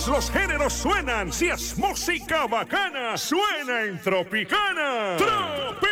Todos los géneros suenan. Si es música bacana, suena en Tropicana. ¡Tropicana!